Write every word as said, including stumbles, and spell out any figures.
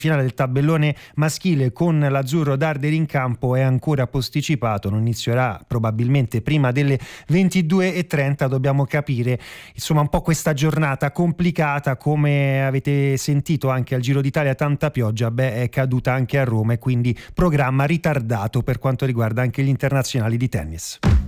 finale del tabellone maschile con l'Azzurro Darderi in campo è ancora posticipato, non inizierà probabilmente prima delle ventidue e trenta. Dobbiamo capire insomma un po' questa giornata complicata, come avete sentito anche al Giro d'Italia tanta pioggia, beh è caduta anche a Roma e quindi programma ritardato per quanto riguarda anche gli internazionali di tennis.